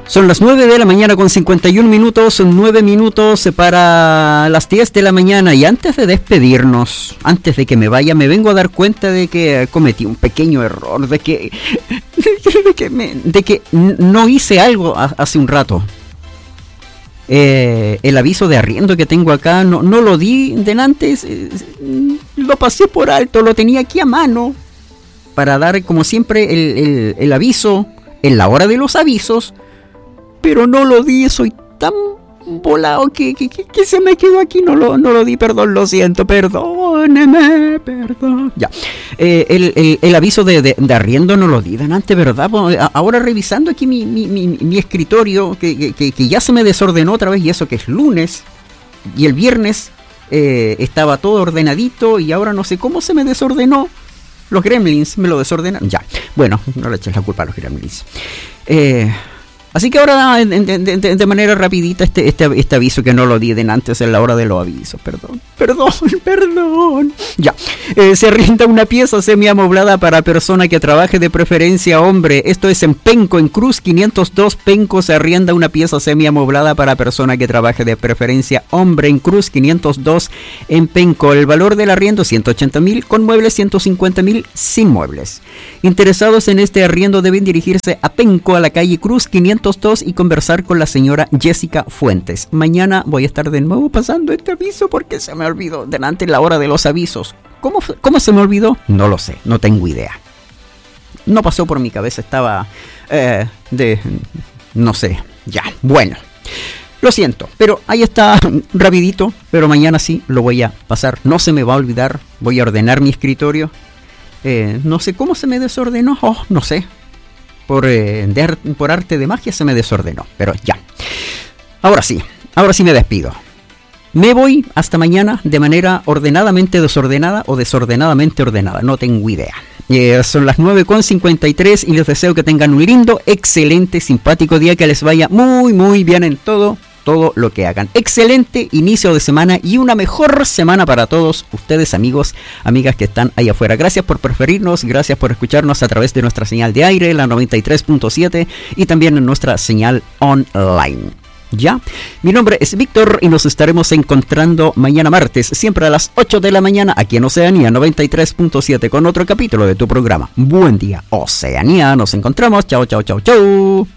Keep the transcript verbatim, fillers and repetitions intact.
Son las nueve de la mañana con cincuenta y un minutos, son nueve minutos para las diez de la mañana. Y antes de despedirnos, antes de que me vaya, me vengo a dar cuenta de que cometí un pequeño error, de que, de que, me, de que no hice algo hace un rato. Eh, el aviso de arriendo que tengo acá, no, no lo di delante, lo pasé por alto, lo tenía aquí a mano, para dar como siempre el, el, el aviso en la hora de los avisos. Pero no lo di, soy tan volado que, que, que, que se me quedó aquí, no lo, no lo di, perdón, lo siento, perdóneme, perdón. Ya, eh, el, el, el aviso de, de, de arriendo no lo di delante, ¿verdad? Ahora revisando aquí mi, mi, mi, mi escritorio, que, que, que ya se me desordenó otra vez, y eso que es lunes, y el viernes eh, estaba todo ordenadito, y ahora no sé cómo se me desordenó. Los gremlins me lo desordenaron, ya. Bueno, no le eches la culpa a los gremlins. Eh... Así que ahora, de, de, de, de manera rapidita, este, este, este aviso que no lo di de antes en la hora de los avisos. Perdón, perdón, perdón. Ya, eh, se arrienda una pieza semi-amoblada para persona que trabaje, de preferencia hombre. Esto es en Penco, en Cruz quinientos dos Penco. Se arrienda una pieza semi-amoblada para persona que trabaje, de preferencia hombre, en Cruz quinientos dos en Penco. El valor del arriendo ciento ochenta mil, con muebles ciento cincuenta mil, sin muebles. Interesados en este arriendo deben dirigirse a Penco, a la calle Cruz quinientos dos, y conversar con la señora Jessica Fuentes. Mañana voy a estar de nuevo pasando este aviso porque se me olvidó delante en la hora de los avisos. ¿Cómo, cómo se me olvidó? No lo sé, no tengo idea. No pasó por mi cabeza, estaba eh, de... no sé, ya, bueno. Lo siento, pero ahí está, rapidito, pero mañana sí lo voy a pasar. No se me va a olvidar, voy a ordenar mi escritorio. Eh, no sé cómo se me desordenó, oh, no sé. Por, eh, de, por arte de magia se me desordenó, pero ya. Ahora sí, ahora sí me despido. Me voy hasta mañana de manera ordenadamente desordenada o desordenadamente ordenada, no tengo idea. Eh, son las nueve con cincuenta y tres y les deseo que tengan un lindo, excelente, simpático día, que les vaya muy, muy bien en todo, todo lo que hagan. Excelente inicio de semana y una mejor semana para todos ustedes, amigos, amigas que están ahí afuera. Gracias por preferirnos, gracias por escucharnos a través de nuestra señal de aire, la noventa y tres punto siete, y también en nuestra señal online. Ya, mi nombre es Víctor y nos estaremos encontrando mañana martes, siempre a las ocho de la mañana, aquí en Oceanía noventa y tres punto siete, con otro capítulo de tu programa Buen Día Oceanía. Nos encontramos, chao, chao, chao, chao.